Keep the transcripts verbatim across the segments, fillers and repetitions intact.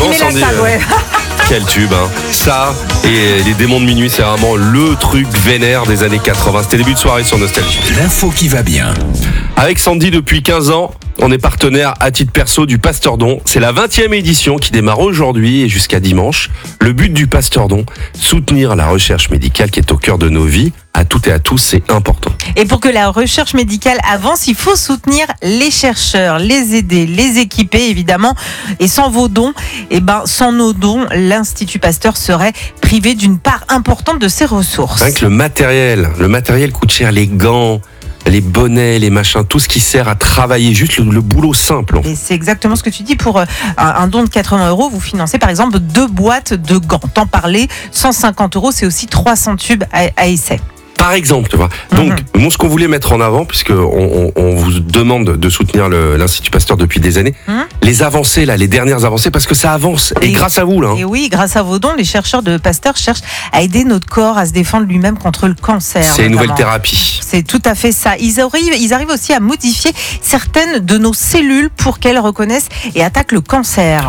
animer la Sandy, salle, euh, ouais. Quel tube, hein. Ça et les démons de minuit, c'est vraiment le truc vénère des années quatre-vingts. C'était début de soirée sur Nostalgie. L'info qui va bien. Avec Sandy, depuis quinze ans, on est partenaire à titre perso du Pasteur Don. C'est la vingtième édition qui démarre aujourd'hui et jusqu'à dimanche. Le but du Pasteur Don, soutenir la recherche médicale qui est au cœur de nos vies. À toutes et à tous, c'est important. Et pour que la recherche médicale avance, il faut soutenir les chercheurs, les aider, les équiper évidemment. Et sans vos dons, et ben sans nos dons, l'Institut Pasteur serait privé d'une part importante de ses ressources. Rien que le matériel, le matériel coûte cher, les gants, les bonnets, les machins, tout ce qui sert à travailler, juste le, le boulot simple. En fait. Et c'est exactement ce que tu dis. Pour euh, un, un don de quatre-vingts euros, vous financez par exemple deux boîtes de gants. T'en parlais, cent cinquante euros, c'est aussi trois cents tubes à, à essai. Par exemple, tu vois. Donc, mm-hmm. nous, ce qu'on voulait mettre en avant, puisque on, on, on vous demande de soutenir le, l'Institut Pasteur depuis des années, mm-hmm. les avancées, là, les dernières avancées, parce que ça avance. Et, et grâce à vous, là. Hein. Et oui, grâce à vos dons, les chercheurs de Pasteur cherchent à aider notre corps à se défendre lui-même contre le cancer. C'est notamment. Une nouvelle thérapie. C'est tout à fait ça. Ils arrivent, ils arrivent aussi à modifier certaines de nos cellules pour qu'elles reconnaissent et attaquent le cancer.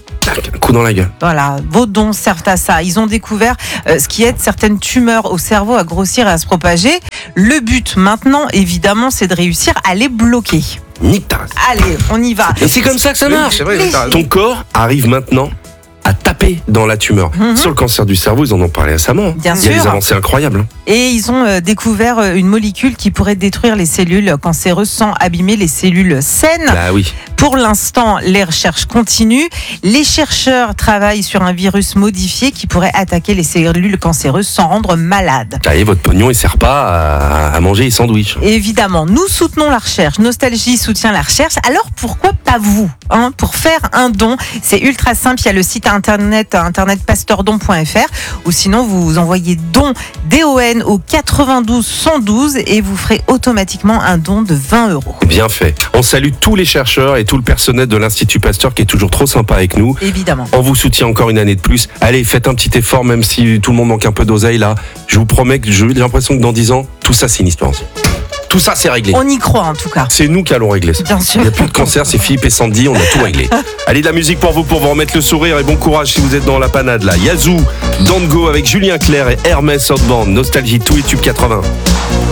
Un coup dans la gueule. Voilà, vos dons servent à ça. Ils ont découvert euh, ce qui aide certaines tumeurs au cerveau à grossir et à se propager. Le but maintenant, évidemment, c'est de réussir à les bloquer. Nique ta race. Allez, on y va. Et c'est comme ça que ça marche. C'est vrai, Les... Ton corps arrive maintenant à taper dans la tumeur. Mm-hmm. Sur le cancer du cerveau, ils en ont parlé récemment. Bien Il sûr. y a des avancées incroyables. Hein. Et ils ont euh, découvert euh, une molécule qui pourrait détruire les cellules cancéreuses sans abîmer les cellules saines. Bah oui. Pour l'instant, les recherches continuent. Les chercheurs travaillent sur un virus modifié qui pourrait attaquer les cellules cancéreuses sans rendre malades. Allez, votre pognon, il sert pas à, à manger les sandwichs. Évidemment, nous soutenons la recherche. Nostalgie soutient la recherche. Alors pourquoi pas vous hein, pour faire un don, c'est ultra simple. Il y a le site internet, internet pasteurdon point f r ou sinon vous envoyez don D O N au quatre-vingt-douze cent douze et vous ferez automatiquement un don de vingt euros. Bien fait. On salue tous les chercheurs et tout le personnel de l'Institut Pasteur qui est toujours trop sympa avec nous. Évidemment. On vous soutient encore une année de plus. Allez, faites un petit effort, même si tout le monde manque un peu d'oseille là. Je vous promets que j'ai l'impression que dans dix ans, tout ça c'est une histoire aussi. Tout ça c'est réglé. On y croit en tout cas. C'est nous qui allons régler ça. Bien sûr. Il n'y a plus de cancer, c'est Philippe et Sandy, on a tout réglé. Allez, de la musique pour vous, pour vous remettre le sourire et bon courage si vous êtes dans la panade là. Yazoo, Don't Go avec Julien Clerc et Hermès Outbound, Nostalgie, tous les tubes quatre-vingts.